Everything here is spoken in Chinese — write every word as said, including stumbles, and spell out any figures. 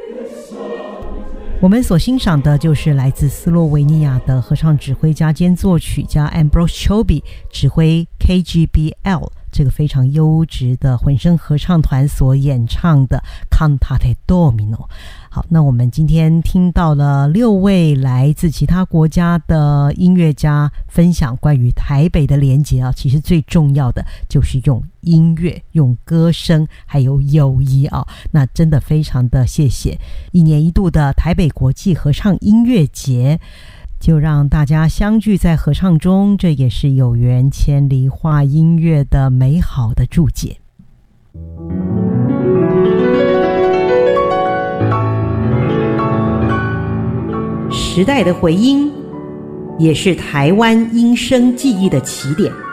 我们所欣赏的就是来自斯洛维尼亚的合唱指挥家兼作曲家 Ambrož Coby 指挥 K G B L 这个非常优质的混声合唱团所演唱的 Cantate Domino。 好，那我们今天听到了六位来自其他国家的音乐家分享关于台北的连结啊，其实最重要的就是用音乐、用歌声还有友谊啊，那真的非常的谢谢一年一度的台北国际合唱音乐节，就让大家相聚在合唱中，这也是有缘千里画音乐的美好的注解。时代的回音，也是台湾音声记忆的起点。